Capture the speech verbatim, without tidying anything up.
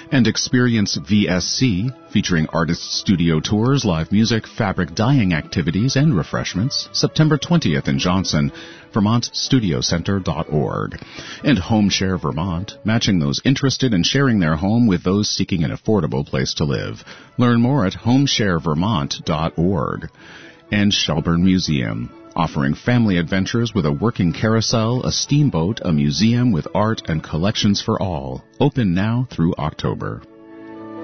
And experience V S C, featuring artist studio tours, live music, fabric dyeing activities, and refreshments, September twentieth in Johnson, vermont studio center dot org. And Home Share Vermont, matching those interested in sharing their home with those seeking an affordable place to live. Learn more at home share vermont dot org. And Shelburne Museum, offering family adventures with a working carousel, a steamboat, a museum with art and collections for all. Open now through October.